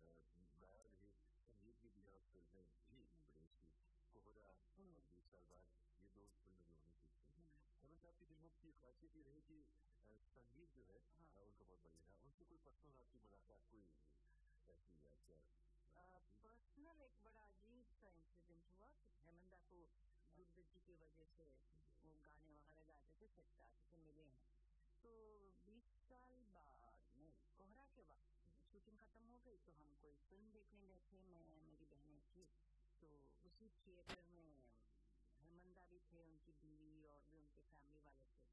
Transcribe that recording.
गाया भी, संगीत भी दिया, फिल्में भी बड़ी अच्छी। कोहरा और 20 साल बाद, ये 2 फिल्में जो होनी थी। हेमंत साहब की फिल्मों की खासियत ये रही कि संगीत जो है उनका बहुत बढ़िया है। उनसे कोई पर्सनल आपकी मुलाकात कोई ऐसी है क्या? पर्सनल एक बड़ा अजीब सा इंसिडेंट हुआ कि हेमंत को गुरुदत्त जी की वजह से वो गाने वगैरह गाते थे, सेट आते थे, मिले हैं। तो 20 साल बाद में कोहरा के वक्त शूटिंग खत्म हो गई तो हम कोई फिल्म देखने गए थे, मैं मेरी बहनें थी। तो उसी थिएटर में हेमंत भी थे, उनकी बीवी और भी उनके फैमिली वाले